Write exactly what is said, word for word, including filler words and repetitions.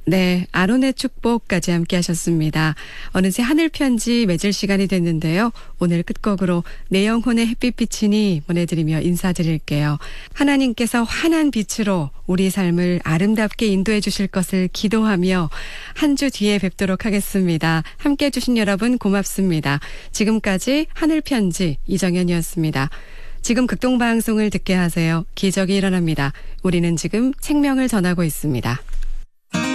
네, 아론의 축복까지 함께 하셨습니다. 어느새 하늘 편지 맺을 시간이 됐는데요. 오늘 끝곡으로 내 영혼의 햇빛 비치니 보내드리며 인사드릴게요. 하나님께서 환한 빛으로 우리 삶을 아름답게 인도해 주실 것을 기도하며 한 주 뒤에 뵙도록 하겠습니다. 함께 해주신 여러분 고맙습니다. 지금까지 하늘 편지 이정현이었습니다. 지금 극동방송을 듣게 하세요. 기적이 일어납니다. 우리는 지금 생명을 전하고 있습니다.